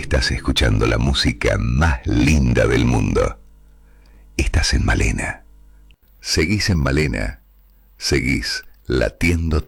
Estás escuchando la música más linda del mundo. Estás en Malena. Seguís en Malena. Seguís latiendo